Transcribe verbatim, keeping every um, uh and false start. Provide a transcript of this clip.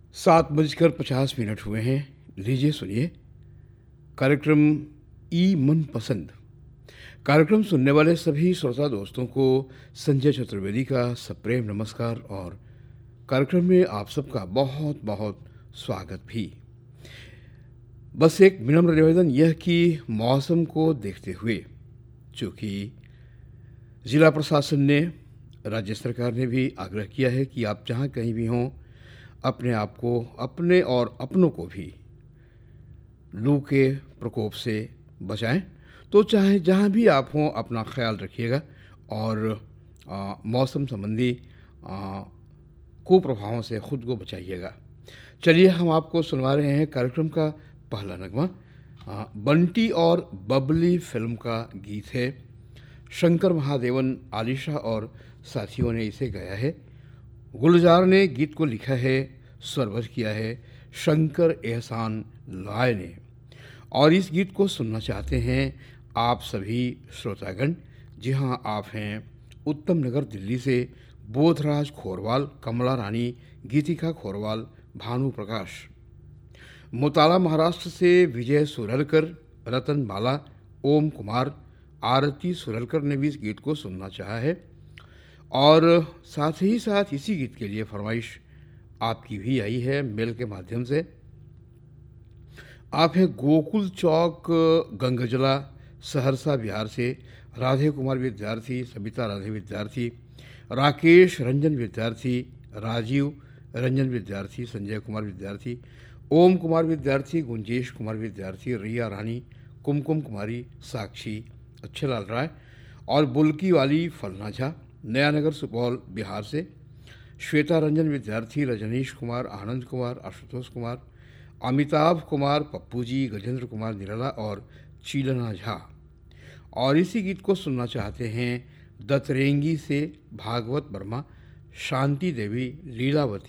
सात बजकर पचास मिनट हुए हैं। लीजिए सुनिए कार्यक्रम ई मन पसंद। कार्यक्रम सुनने वाले सभी श्रोता दोस्तों को संजय चतुर्वेदी का सप्रेम नमस्कार और कार्यक्रम में आप सबका बहुत बहुत स्वागत भी। बस एक विनम्र निवेदन यह कि मौसम को देखते हुए, चूँकि जिला प्रशासन ने, राज्य सरकार ने भी आग्रह किया है कि आप जहाँ कहीं भी हों, अपने आप को, अपने और अपनों को भी लू के प्रकोप से बचाएं। तो चाहे जहाँ भी आप हों, अपना ख्याल रखिएगा और आ, मौसम संबंधी आ, कुप्रभावों से खुद को बचाइएगा। चलिए हम आपको सुनवा रहे हैं कार्यक्रम का पहला नगमा। आ, बंटी और बबली फिल्म का गीत है। शंकर महादेवन, आलिशा और साथियों ने इसे गाया है। गुलजार ने गीत को लिखा है, स्वरबद्ध किया है शंकर एहसान लाय ने। और इस गीत को सुनना चाहते हैं आप सभी श्रोतागण। जी हाँ, आप हैं उत्तम नगर दिल्ली से बोधराज खोरवाल, कमला रानी, गीतिका खोरवाल, भानु प्रकाश। मुताला महाराष्ट्र से विजय सुरलकर, रतन बाला, ओम कुमार, आरती सुरलकर ने भी इस गीत को सुनना चाहा है। और साथ ही साथ इसी गीत के लिए फरमाइश आपकी भी आई है मेल के माध्यम से। आप हैं गोकुल चौक, गंगजला, सहरसा बिहार से राधे कुमार विद्यार्थी, सबिता राधे विद्यार्थी, राकेश रंजन विद्यार्थी, राजीव रंजन विद्यार्थी, संजय कुमार विद्यार्थी, ओम कुमार विद्यार्थी, गुंजेश कुमार विद्यार्थी, रिया रानी, कुमकुम कुमारी, साक्षी, अच्छेलाल राय और बुल्की वाली फलना झा, नया नगर सुपौल बिहार से श्वेता रंजन विद्यार्थी, रजनीश कुमार, आनंद कुमार, आशुतोष कुमार, अमिताभ कुमार, पप्पू जी, गजेंद्र कुमार निराला और चीलना झा। और इसी गीत को सुनना चाहते हैं दतरेंगी से भागवत वर्मा, शांति देवी, लीलावती,